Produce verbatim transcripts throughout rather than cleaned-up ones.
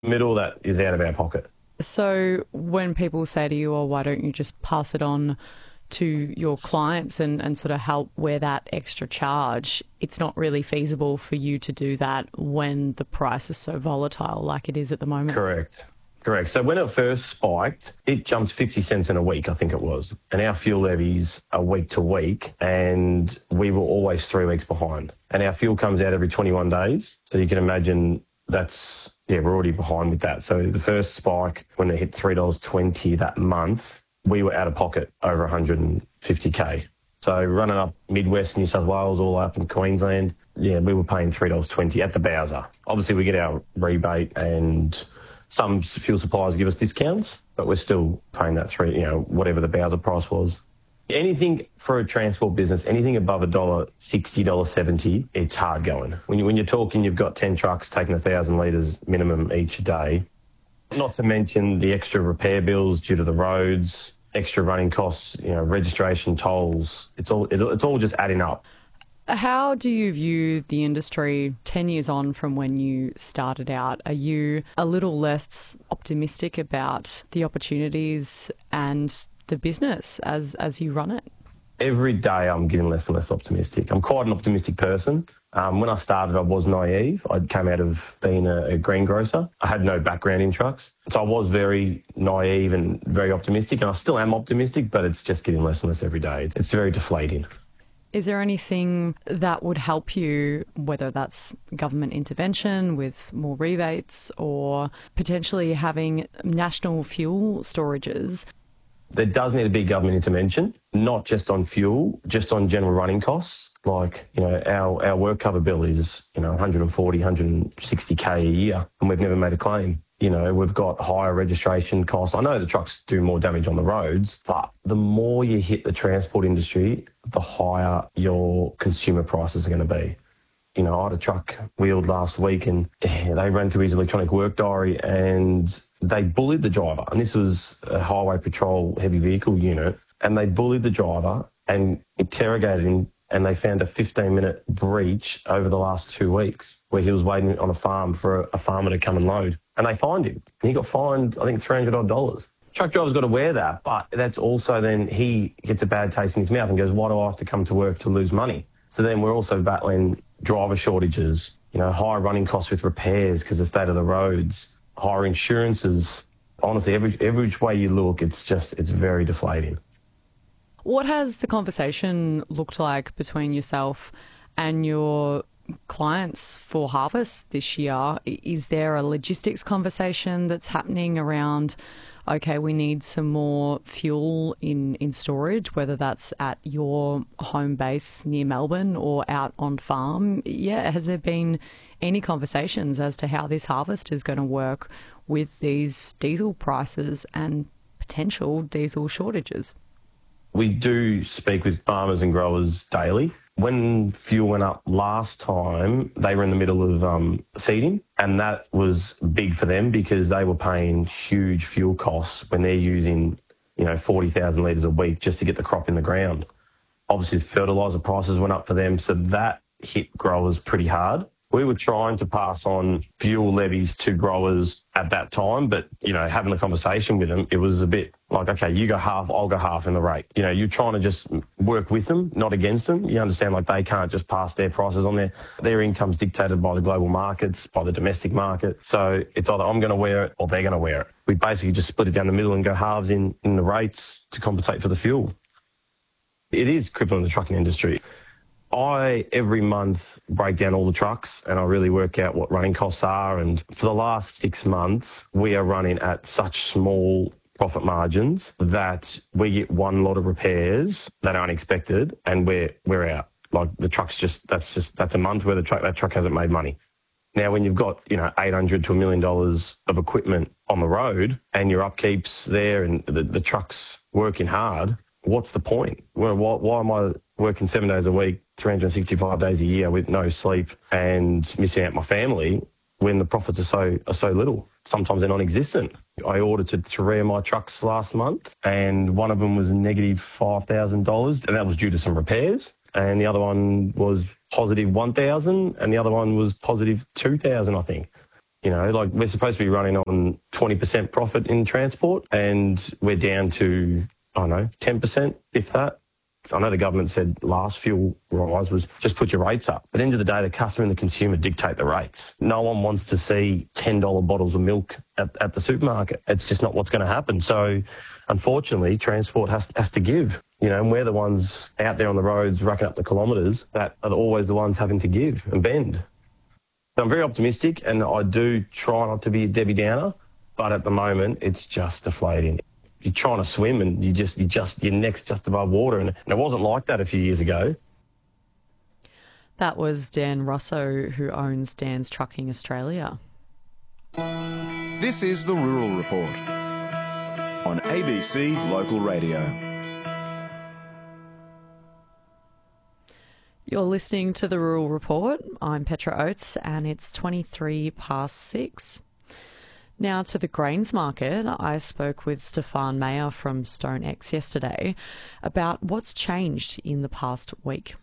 Middle, that is out of our pocket. So when people say to you, oh, why don't you just pass it on to your clients and, and sort of help wear that extra charge, it's not really feasible for you to do that when the price is so volatile like it is at the moment. Correct. Correct. So when it first spiked, it jumped fifty cents in a week, I think it was. And our fuel levies are week to week, and we were always three weeks behind. And our fuel comes out every twenty-one days. So you can imagine that's, yeah, we're already behind with that. So the first spike, when it hit three dollars twenty that month, we were out of pocket over one hundred fifty K. So running up Midwest, New South Wales, all up in Queensland, yeah, we were paying three dollars twenty at the Bowser. Obviously, we get our rebate and some fuel suppliers give us discounts, but we're still paying that three, you know, whatever the Bowser price was. Anything for a transport business, anything above a dollar sixty, dollar seventy, it's hard going. When you when you're talking, you've got ten trucks taking a thousand litres minimum each day. Not to mention the extra repair bills due to the roads, extra running costs, you know, registration tolls. It's all it's all just adding up. How do you view the industry ten years on from when you started out? Are you a little less optimistic about the opportunities and the business as, as you run it? Every day I'm getting less and less optimistic. I'm quite an optimistic person. Um, when I started, I was naive. I came out of being a, a greengrocer. I had no background in trucks. So I was very naive and very optimistic, and I still am optimistic, but it's just getting less and less every day. It's, it's very deflating. Is there anything that would help you, whether that's government intervention with more rebates or potentially having national fuel storages? There does need to be government intervention, not just on fuel, just on general running costs. Like, you know, our, our work cover bill is, you know, one hundred forty, one hundred sixty K a year, and we've never made a claim. You know, we've got higher registration costs. I know the trucks do more damage on the roads, but the more you hit the transport industry, the higher your consumer prices are going to be. You know, I had a truck wheeled last week and yeah, they ran through his electronic work diary and they bullied the driver. And this was a highway patrol heavy vehicle unit. And they bullied the driver and interrogated him, and they found a fifteen minute breach over the last two weeks where he was waiting on a farm for a, a farmer to come and load. And they fined him. And he got fined, I think, three hundred odd dollars. Truck driver's got to wear that, but that's also then he gets a bad taste in his mouth and goes, why do I have to come to work to lose money? So then we're also battling driver shortages, you know, higher running costs with repairs because of the state of the roads, higher insurances. Honestly, every every which way you look, it's just, it's very deflating. What has the conversation looked like between yourself and your clients for harvest this year? Is there a logistics conversation that's happening around, okay, we need some more fuel in, in storage, whether that's at your home base near Melbourne or out on farm? Yeah, has there been any conversations as to how this harvest is going to work with these diesel prices and potential diesel shortages? We do speak with farmers and growers daily. When fuel went up last time, they were in the middle of um, seeding, and that was big for them because they were paying huge fuel costs when they're using, you know, forty thousand litres a week just to get the crop in the ground. Obviously, fertiliser prices went up for them, so that hit growers pretty hard. We were trying to pass on fuel levies to growers at that time, but, you know, having a conversation with them, it was a bit like, okay, you go half, I'll go half in the rate. You know, you're trying to just work with them, not against them. You understand, like, they can't just pass their prices on there. Their income's dictated by the global markets, by the domestic market. So it's either I'm going to wear it or they're going to wear it. We basically just split it down the middle and go halves in, in the rates to compensate for the fuel. It is crippling the trucking industry. I, every month, break down all the trucks and I really work out what running costs are. And for the last six months, we are running at such small profit margins that we get one lot of repairs that aren't expected and we're, we're out. Like the truck's just, that's just, that's a month where the truck, that truck hasn't made money. Now, when you've got, you know, eight hundred to a million dollars of equipment on the road and your upkeep's there and the, the truck's working hard, what's the point? Well, why, why am I working seven days a week, three hundred sixty-five days a year with no sleep and missing out my family when the profits are so are so little? Sometimes they're non-existent. I audited three of my trucks last month and one of them was negative five thousand dollars and that was due to some repairs. And the other one was positive one thousand dollars and the other one was positive two thousand dollars, I think. You know, like we're supposed to be running on twenty percent profit in transport and we're down to, I don't know, ten percent, if that. I know the government said last fuel rise was just put your rates up. But at the end of the day, the customer and the consumer dictate the rates. No one wants to see ten dollar bottles of milk at, at the supermarket. It's just not what's going to happen. So, unfortunately, transport has, has to give. You know, and we're the ones out there on the roads racking up the kilometres that are always the ones having to give and bend. So I'm very optimistic, and I do try not to be a Debbie Downer, but at the moment, it's just deflating. You're trying to swim and you just, you just, your neck's just above water. And, and it wasn't like that a few years ago. That was Dan Russo, who owns Dan's Trucking Australia. This is the Rural Report on A B C Local Radio. You're listening to the Rural Report. I'm Petra Oates and it's twenty-three past six. Now to the grains market. I spoke with Stefan Mayer from StoneX yesterday about what's changed in the past week.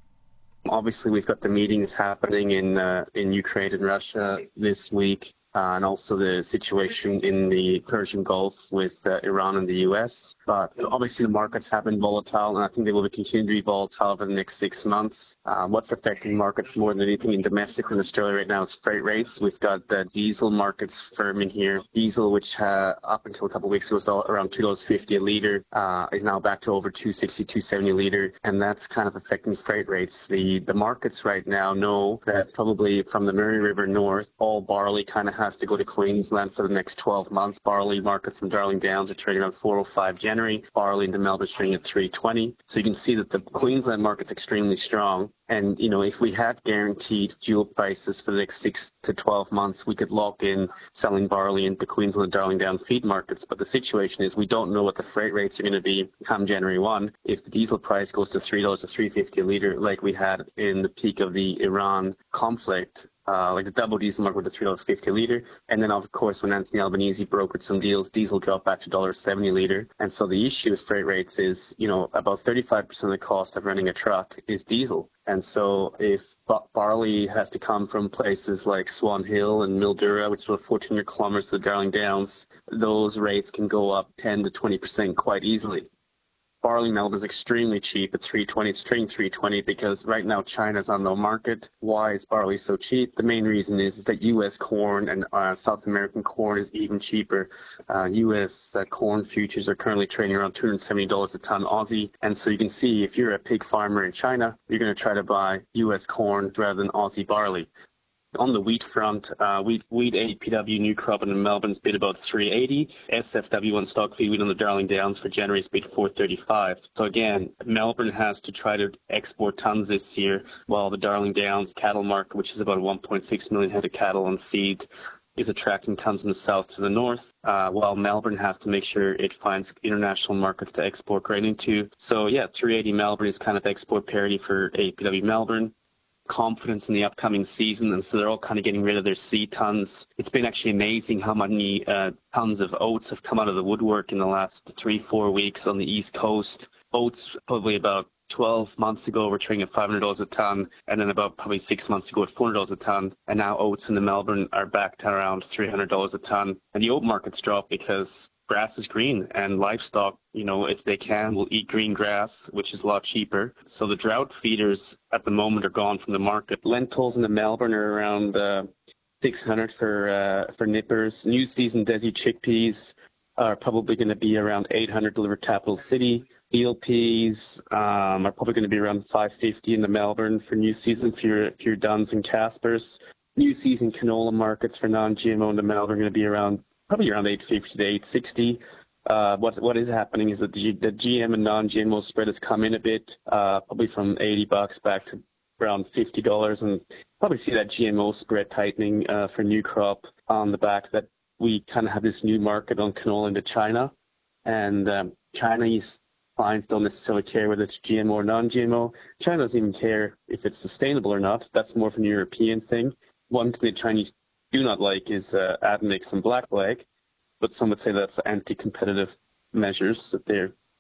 Obviously, we've got the meetings happening in uh, in Ukraine and Russia this week, uh, and also the situation in the Persian Gulf with uh, Iran and the U S. But obviously, the markets have been volatile, and I think they will continue to be volatile over the next six months. Uh, what's affecting markets more than anything in domestic in Australia right now is freight rates. We've got the diesel markets firming here. Diesel, which uh, up until a couple of weeks ago was around two dollars fifty a litre, uh, is now back to over two sixty, two seventy a litre, and that's kind of affecting freight rates. The the markets right now know that probably from the Murray River north, all barley kind of has to go to Queensland for the next twelve months. Barley markets in Darling Downs are trading around four oh five January. Barley into Melbourne is trading at three twenty. So you can see that the Queensland market's extremely strong. And, you know, if we had guaranteed fuel prices for the next six to twelve months, we could lock in selling barley into Queensland and Darling Down feed markets. But the situation is we don't know what the freight rates are going to be come January first. If the diesel price goes to three dollars to three fifty a litre, like we had in the peak of the Iran conflict, Uh, like the double diesel market with three dollars fifty a litre. And then, of course, when Anthony Albanese brokered some deals, diesel dropped back to one dollar seventy a litre. And so the issue with freight rates is, you know, about thirty-five percent of the cost of running a truck is diesel. And so if barley has to come from places like Swan Hill and Mildura, which is about fourteen hundred kilometres to the Darling Downs, those rates can go up ten to twenty percent quite easily. Barley in Melbourne is extremely cheap at three twenty. It's trading three twenty because right now China's on no market. Why is barley so cheap? The main reason is, is that U S corn and uh, South American corn is even cheaper. Uh, U S uh, corn futures are currently trading around two hundred seventy dollars a ton Aussie. And so you can see if you're a pig farmer in China, you're going to try to buy U S corn rather than Aussie barley. On the wheat front, uh, wheat, wheat A P W new crop in Melbourne's bid about three eighty. S F W on stock feed wheat on the Darling Downs for January's bid four thirty-five. So again, Melbourne has to try to export tons this year, while the Darling Downs cattle market, which is about one point six million head of cattle on feed, is attracting tons from the south to the north, uh, while Melbourne has to make sure it finds international markets to export grain into. So yeah, three eighty Melbourne is kind of export parity for A P W Melbourne. Confidence in the upcoming season, and so they're all kind of getting rid of their seed tons. It's been actually amazing how many uh, tons of oats have come out of the woodwork in the last three, four weeks on the East Coast. Oats probably about twelve months ago were trading at five hundred dollars a ton, and then about probably six months ago at four hundred dollars a ton, and now oats in the Melbourne are back to around three hundred dollars a ton. And the oat market's dropped because grass is green, and livestock, you know, if they can, will eat green grass, which is a lot cheaper. So the drought feeders at the moment are gone from the market. Lentils in the Melbourne are around uh, six hundred for uh, for nippers. New season Desi chickpeas are probably going to be around eight hundred delivered Capital City. Eel peas um, are probably going to be around five fifty in the Melbourne for new season for your, for your Duns and Caspers. New season canola markets for non-G M O in the Melbourne are going to be around probably around eight fifty to eight sixty. Uh, what what is happening is that the, G, the G M and non-G M O spread has come in a bit, uh, probably from eighty bucks back to around fifty dollars, and probably see that G M O spread tightening uh, for new crop on the back that we kind of have this new market on canola into China, and um, Chinese clients don't necessarily care whether it's G M O or non-G M O. China doesn't even care if it's sustainable or not. That's more of an European thing. One thing the Chinese do not like is uh, admix and black leg, but some would say that's anti-competitive measures that they're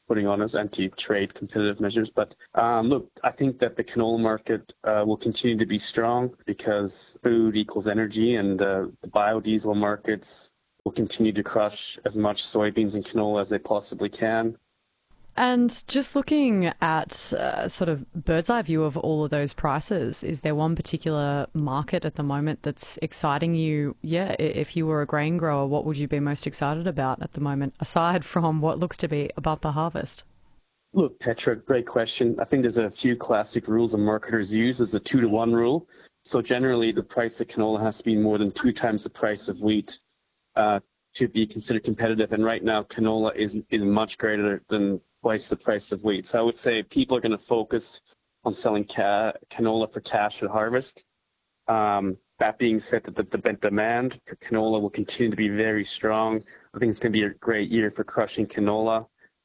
putting on us, anti-trade competitive measures. But um, look, I think that the canola market uh, will continue to be strong because food equals energy, and uh, the biodiesel markets will continue to crush as much soybeans and canola as they possibly can. And just looking at uh, sort of bird's eye view of all of those prices, is there one particular market at the moment that's exciting you? Yeah, if you were a grain grower, what would you be most excited about at the moment, aside from what looks to be a bumper harvest? Look, Petra, great question. I think there's a few classic rules that marketers use. There's a two to one rule. So generally, the price of canola has to be more than two times the price of wheat uh, to be considered competitive. And right now, canola is, is much greater than twice the price of wheat. So I would say people are going to focus on selling ca- canola for cash at harvest. Um, that being said, that the, the demand for canola will continue to be very strong. I think it's going to be a great year for crushing canola.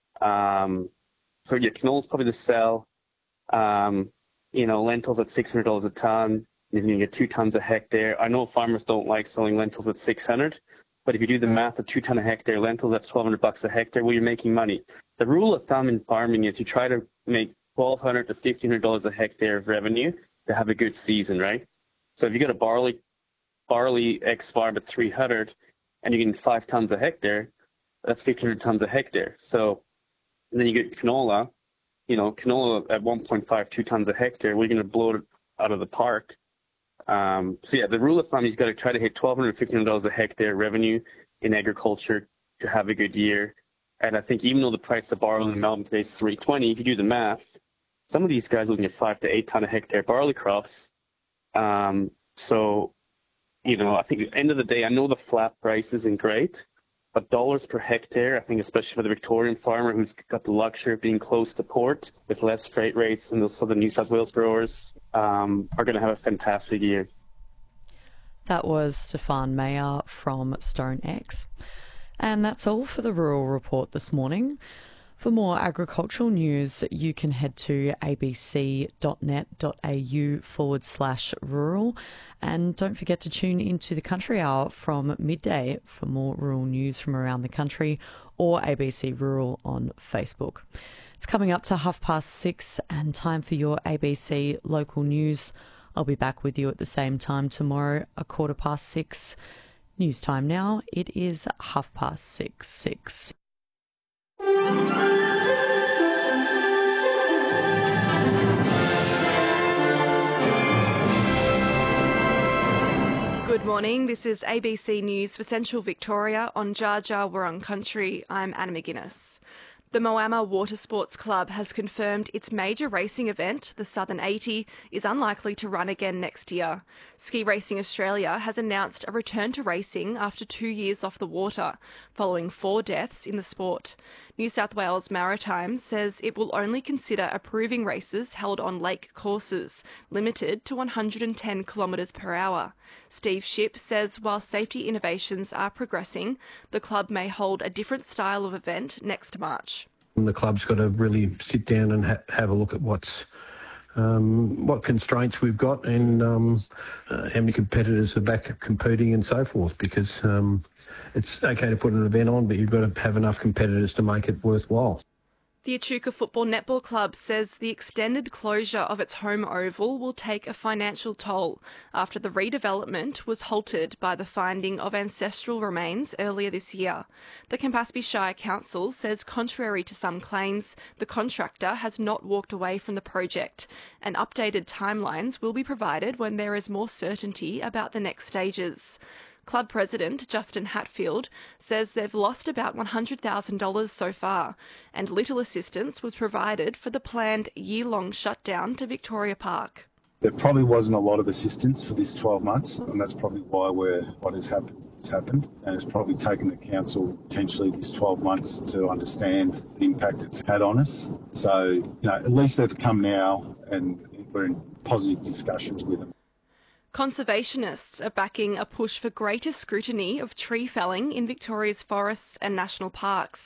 Um, so yeah, canola is probably the sell. Um, you know, lentils at six hundred dollars a ton. You can get two tons a hectare. I know farmers don't like selling lentils at six hundred. But if you do the math of two ton a hectare lentils, that's twelve hundred bucks a hectare. Well, you're making money. The rule of thumb in farming is you try to make twelve hundred to fifteen hundred dollars a hectare of revenue to have a good season, right? So if you got a barley barley X farm at three hundred and you get five tons a hectare, that's fifteen hundred tons a hectare. So and then you get canola, you know, canola at one point five, two tons a hectare, we're going to blow it out of the park. Um, so yeah, the rule of thumb is you've got to try to hit twelve hundred, fifteen hundred dollars a hectare revenue in agriculture to have a good year. And I think even though the price of barley in Melbourne today is three twenty, if you do the math, some of these guys are looking at five to eight ton a hectare barley crops. Um, so, you know, I think at the end of the day, I know the flat price isn't great, but dollars per hectare, I think especially for the Victorian farmer who's got the luxury of being close to port with less freight rates than the southern New South Wales growers, um, are going to have a fantastic year. That was Stefan Mayer from StoneX. And that's all for the Rural Report this morning. For more agricultural news, you can head to abc.net.au forward slash rural. And don't forget to tune into the Country Hour from midday for more rural news from around the country, or A B C Rural on Facebook. It's coming up to half past six and time for your A B C local news. I'll be back with you at the same time tomorrow, a quarter past six. News time now. It is half past six, six. Good morning. This is A B C News for Central Victoria on Jar Jar Wurrung Country. I'm Anna McGuinness. The Moama Water Sports Club has confirmed its major racing event, the Southern eighty, is unlikely to run again next year. Ski Racing Australia has announced a return to racing after two years off the water, following four deaths in the sport. New South Wales Maritime says it will only consider approving races held on lake courses, limited to one hundred ten kilometres per hour. Steve Shipp says while safety innovations are progressing, the club may hold a different style of event next March. The club's got to really sit down and ha- have a look at what's um, what constraints we've got and um, uh, how many competitors are back competing and so forth, because um, it's okay to put an event on, but you've got to have enough competitors to make it worthwhile. The Echuca Football Netball Club says the extended closure of its home oval will take a financial toll after the redevelopment was halted by the finding of ancestral remains earlier this year. The Campaspe Shire Council says contrary to some claims, the contractor has not walked away from the project, and updated timelines will be provided when there is more certainty about the next stages. Club President Justin Hatfield says they've lost about one hundred thousand dollars so far, and little assistance was provided for the planned year-long shutdown to Victoria Park. There probably wasn't a lot of assistance for this twelve months, and that's probably why we're, what has happened has happened. And it's probably taken the council potentially these twelve months to understand the impact it's had on us. So, you know, at least they've come now and we're in positive discussions with them. Conservationists are backing a push for greater scrutiny of tree felling in Victoria's forests and national parks.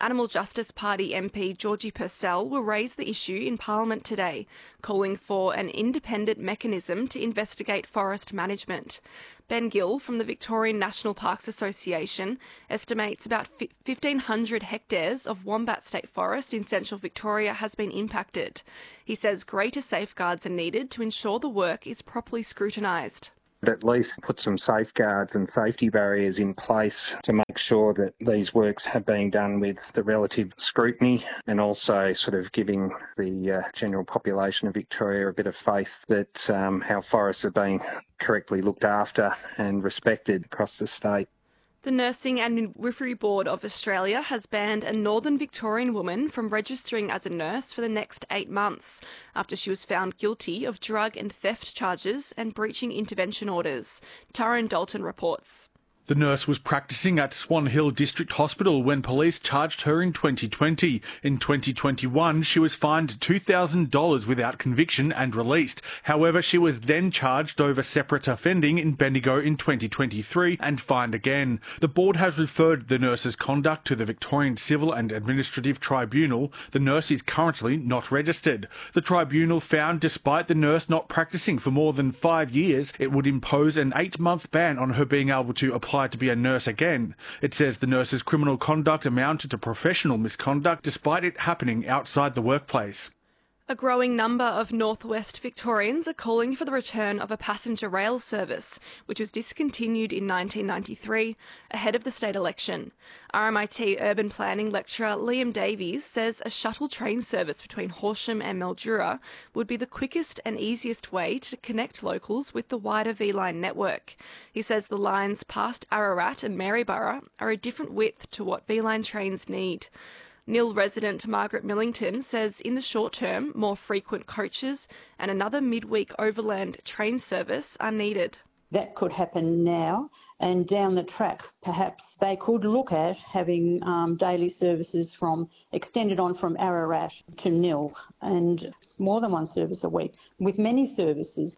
Animal Justice Party M P Georgie Purcell will raise the issue in Parliament today, calling for an independent mechanism to investigate forest management. Ben Gill from the Victorian National Parks Association estimates about fifteen hundred hectares of Wombat State Forest in central Victoria has been impacted. He says greater safeguards are needed to ensure the work is properly scrutinised. At least put some safeguards and safety barriers in place to make sure that these works have been done with the relative scrutiny, and also sort of giving the uh, general population of Victoria a bit of faith that um, our forests are being correctly looked after and respected across the state. The Nursing and Midwifery Board of Australia has banned a Northern Victorian woman from registering as a nurse for the next eight months after she was found guilty of drug and theft charges and breaching intervention orders. Tyrone Dalton reports. The nurse was practising at Swan Hill District Hospital when police charged her in twenty twenty. In twenty twenty-one, she was fined two thousand dollars without conviction and released. However, she was then charged over separate offending in Bendigo in twenty twenty-three and fined again. The board has referred the nurse's conduct to the Victorian Civil and Administrative Tribunal. The nurse is currently not registered. The tribunal found despite the nurse not practising for more than five years, it would impose an eight-month ban on her being able to apply to be a nurse again. It says the nurse's criminal conduct amounted to professional misconduct despite it happening outside the workplace. A growing number of northwest Victorians are calling for the return of a passenger rail service, which was discontinued in nineteen ninety-three ahead of the state election. R M I T urban planning lecturer Liam Davies says a shuttle train service between Horsham and Mildura would be the quickest and easiest way to connect locals with the wider V-Line network. He says the lines past Ararat and Maryborough are a different width to what V-Line trains need. Nil resident Margaret Millington says in the short term, more frequent coaches and another midweek overland train service are needed. That could happen now, and down the track perhaps they could look at having um, daily services from extended on from Ararat to Nil, and more than one service a week with many services.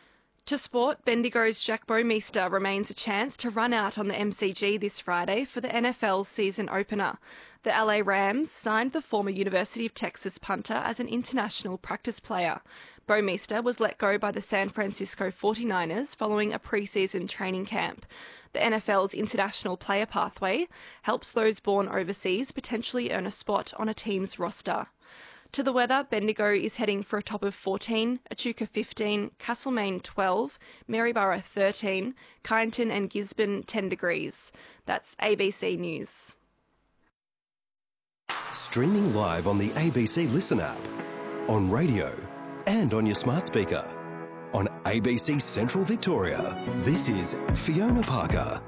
To sport, Bendigo's Jack Bouwmeester remains a chance to run out on the M C G this Friday for the N F L season opener. The L A Rams signed the former University of Texas punter as an international practice player. Bouwmeester was let go by the San Francisco forty-niners following a pre-season training camp. The N F L's international player pathway helps those born overseas potentially earn a spot on a team's roster. To the weather, Bendigo is heading for a top of fourteen, Echuca fifteen, Castlemaine twelve, Maryborough thirteen, Kyneton and Gisborne ten degrees. That's A B C News. Streaming live on the A B C Listen app, on radio and on your smart speaker. On A B C Central Victoria, this is Fiona Parker.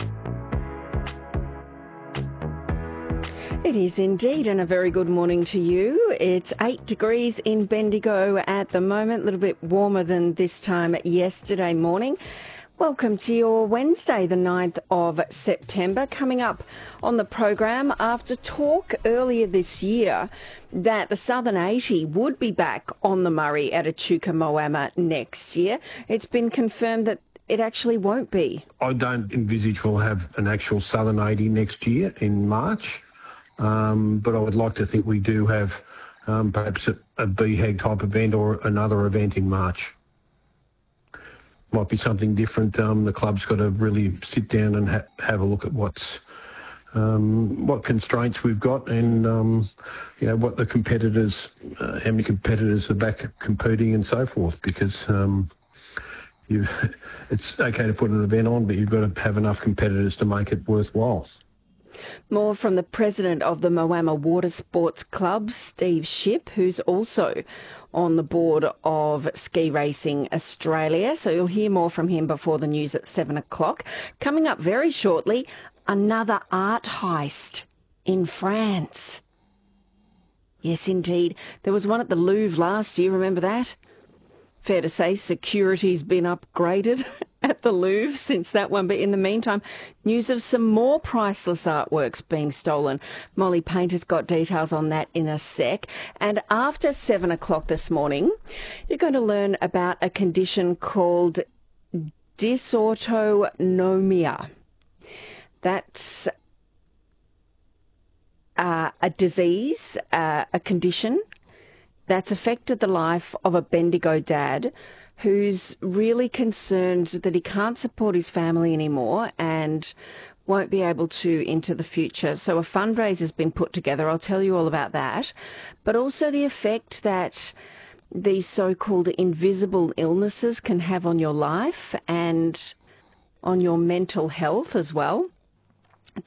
It is indeed, and a very good morning to you. It's eight degrees in Bendigo at the moment, a little bit warmer than this time yesterday morning. Welcome to your Wednesday, the ninth of September. Coming up on the program, after talk earlier this year that the Southern eighty would be back on the Murray at Echuca Moama next year, it's been confirmed that it actually won't be. I don't envisage we'll have an actual Southern eighty next year in March. Um, but I would like to think we do have um, perhaps a, a B HAG type event or another event in March. Might be something different. Um, the club's got to really sit down and ha- have a look at what's um, what constraints we've got, and um, you know what the competitors, uh, how many competitors are back competing, and so forth. Because um, you, it's okay to put an event on, but you've got to have enough competitors to make it worthwhile. More from the president of the Moama Water Sports Club, Steve Shipp, who's also on the board of Ski Racing Australia. So you'll hear more from him before the news at seven o'clock. Coming up very shortly, another art heist in France. Yes, indeed. There was one at the Louvre last year, remember that? Fair to say security's been upgraded at the Louvre since that one. But in the meantime, news of some more priceless artworks being stolen. Molly Painter's got details on that in a sec. And after seven o'clock this morning, you're going to learn about a condition called dysautonomia. That's Uh, a disease, uh, a condition that's affected the life of a Bendigo dad who's really concerned that he can't support his family anymore and won't be able to into the future. So a fundraiser's been put together. I'll tell you all about that. But also the effect that these so-called invisible illnesses can have on your life and on your mental health as well.